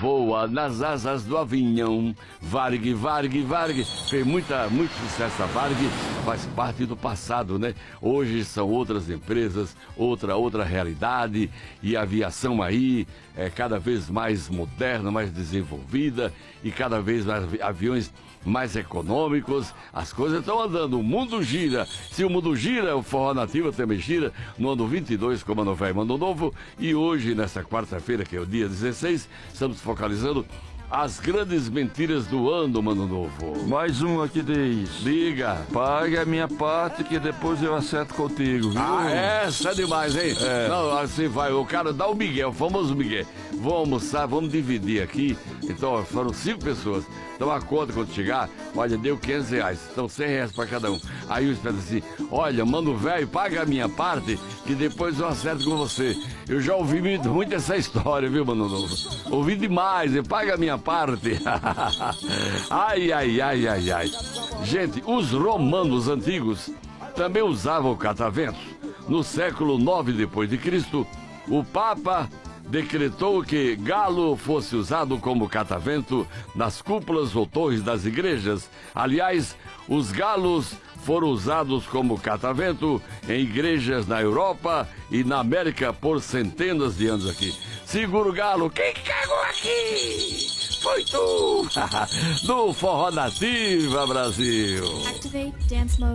voa nas asas do avião. Varg, Varg, Varg. Fez muito sucesso a Varg, faz parte do passado, né? Hoje são outras empresas, outra realidade, e a aviação aí é cada vez mais moderna, mais desenvolvida, e cada vez mais aviões mais econômicos. As coisas estão andando, o mundo gira. Se o mundo gira, o Forró Nativa também gira, no ano 22, como ano velho, ano novo. E hoje, nessa quarta-feira, que é o dia 16, estamos focalizando as grandes mentiras do ano, Mano Novo. Mais um aqui diz: Diga. pague a minha parte que depois eu acerto contigo, viu? Ah, essa é demais, hein? É. Não, assim vai, o cara dá o Miguel, o famoso Miguel. Vamos almoçar, vamos dividir aqui. Então, ó, foram 5 pessoas. Então a conta quando chegar, olha, deu R$500. Então R$100 para cada um. Aí o espera assim: olha, mano velho, paga a minha parte, que depois eu acerto com você. Eu já ouvi muito essa história, viu, Mano Novo? Ouvi demais, paga a minha parte. Ai, ai, ai, ai, ai. Gente, os romanos antigos também usavam cataventos. No século 9 depois de Cristo, o Papa decretou que galo fosse usado como catavento nas cúpulas ou torres das igrejas. Aliás, os galos foram usados como catavento em igrejas na Europa e na América por centenas de anos aqui. Segura o galo, quem cagou aqui? Foi tu! Do Forró Nativa, Brasil! Activate dance mode.